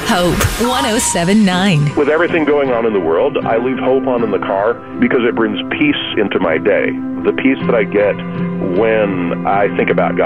Hope 107.9. With everything going on in the world, I leave hope on in the car because it brings peace into my day. The peace that I get when I think about God.